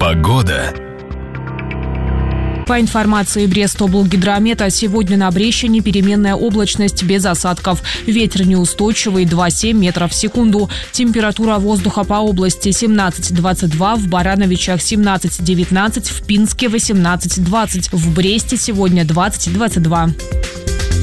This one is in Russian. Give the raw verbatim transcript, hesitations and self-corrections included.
Погода. По информации Брестоблгидромета, сегодня на Брещине переменная облачность без осадков. Ветер неустойчивый два целых семь десятых метров в секунду. Температура воздуха по области семнадцать двадцать два, в Барановичах семнадцать девятнадцать, в Пинске восемнадцать двадцать, в Бресте сегодня двадцать двадцать два.